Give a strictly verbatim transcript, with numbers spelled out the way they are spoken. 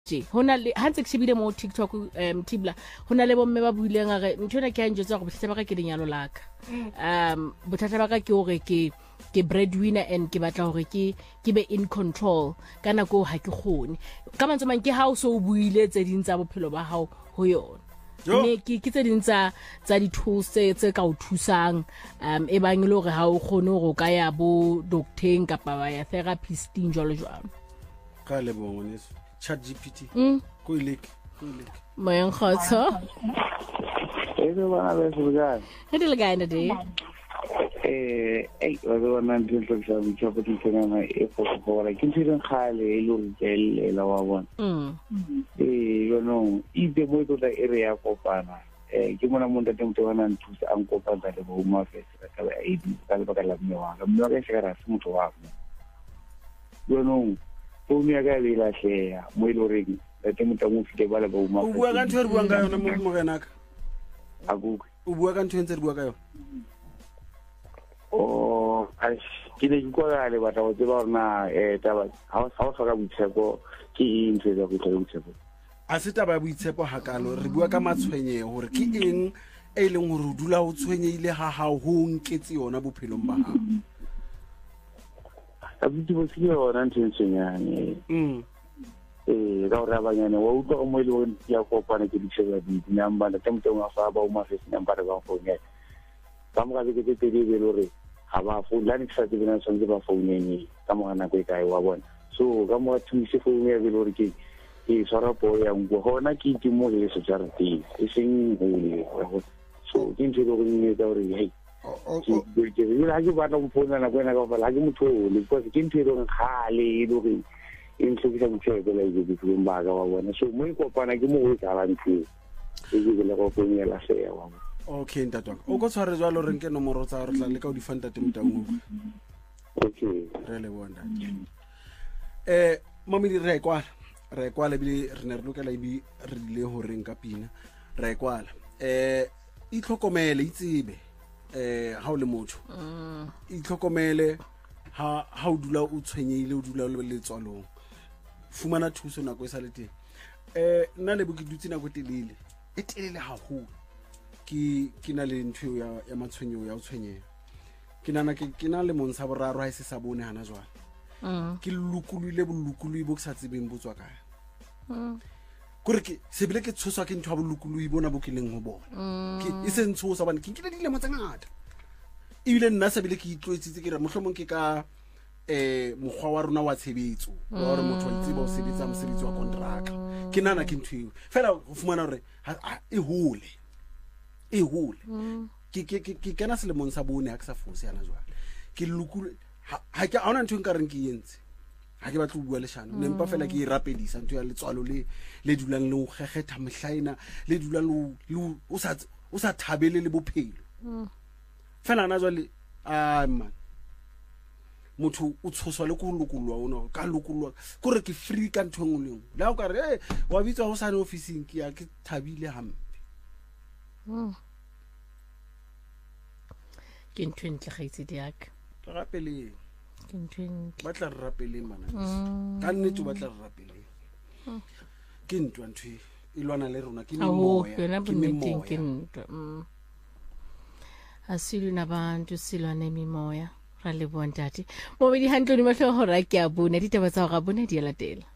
je hona le ha ntse ke shebile mo TikTok um Tibla hona le bomme ba buileng ga ntona ke a njotsa go bothata ba ka ke lenyalo laka um bothata ba ka ke hore ke ke breadwinner and ke batla hore ke ke be in control kana go ha ke khone ka mantse mang ke ha o so buile tse ding tsa bophelo ba hao ho yona ne ke ke tse ding tsa tsa di tools tse tse ka o thusang um e bang le hore ha o khone go ka ya bo doctor kapa ba ya therapist jalo jalo ka le bone Chat G P T. Mm. Go ilek. Go ilek. Moyang khotso. Ese bana ba se buga. Ke dile ga ina de. Eh, eh, wa go na ntse tlo sa bi tshapa di tsena na e fo fo la ke ntse khale e lo ntse la wa bona. Mm. Eh, yo no, I de mo to da area kopana. Eh, ke mona mo ntate motho wa nna nthusa ang kopana le bo ma fese ka ba e di ka ba ka la mme wa. Mme wa ke se ra se motho wa. Yo no Umi aga le la shea mo ile re le temo tsa mo fite bala ba uma o bua ka ntho re bua ka yona mo mo kana ka a go o bua ka ntho ntse re bua ka yona o a ke le go ga le batla go tseba rona eh taba ha ha go ga boitshepo ke eng se go tla boitshepo a se taba ya boitshepo hakalo re bua ka matshwenyeho hore ke eng e leng hore o dula o tshwenyeile ha ha ho nketse yona bophelong ba hao Abiti bo sile ona ntsenyane mm eh ra ra banyane wa utlo mo ile won ya kopana ke ditsheba di namba la temte wa fa ba uma fe namba ba go ne ba mo ga ke ke te di le re ha ba fo la ni sa di bana songe ba fo neni ka mo na ko kai wa bona so ka mo thuse fo ne le re ke ke sara po ya ngo hona ke ke mo le so jarti e seng ho so ke ntse go ni ta re hey o o ke la ke ba no mpona na kwena ka la ke motho le kwa ke ntiro ngale e lo re in se ke sa mtshebe la ke ke mba ka wa bona so mo ikopana ke mo go tsala ntse e ke le go ponya la se ya wa okay ntatwa o go tshware jwalo re nke nomoro tsa re tla le ka o di fanta temtango okay re le bona eh mami di re kwa re kwa le bi re ne re lokela ibi re dile ho reng ka pina re kwa eh I tlhokomele itsebe eh ha o le motho mm itlhokomele ha ha o dula o tshwenyeile o dula le tswalong fumana thuso nako e sa le teng eh nna le boke dutse nako telele e telele ha ho ke ke na le ntwe ya ya matshwenyo ya o tshwenyeng ke nana ke ke na le montsha boraro ha se sa bone hana jwale mm ke lukulule bolukului bo sa tsebeng botswa kae mm kore ke se bile ke tshoswa ke ntwa bolukului bona bo ke leng ho bona ke e se ntshosa bana ke nkile dilemo tsa ngata e bile nna se bile ke itlwetsitse ke re mohlomong ke ka eh mogwa wa rona wa tshebetso wa hore motho wa itseba o sebetsa mosebetsi wa kontraka ke nana ke ntwe fela go fumana hore e hole e hole ke ke ke kana se le monsa bone ha ke sa fose yana jwale ke lukule ha ke a ona ntwe nka reng ke yentse ha ke batla go bua le shano ne mpa fela ke e rapedisa ntwe ya letswalo le le dulang le o gegetha mehlaina le dulang le o sa o sa thabele le bophelo fela na jwale a man motho o tshoswa le go lokulwa ona ka lokulwa gore ke free ka ntweng le ngwe la o ka re eh wa bitswa go sane officing ke ya ke thabile hampe ke ntwentle ga itse diak re rapeleng ke ntwentle ba tla re rapeleng mana ka nnete ba tla re rapeleng ke ntwa ntwe e lwana le rona ke memoya ke memoya ke ntwa mm asilu nabantu silwane mimoya ra le bontate mo be di handlo di mahlo hora ke a bona ditaba tsa go ga bona di latela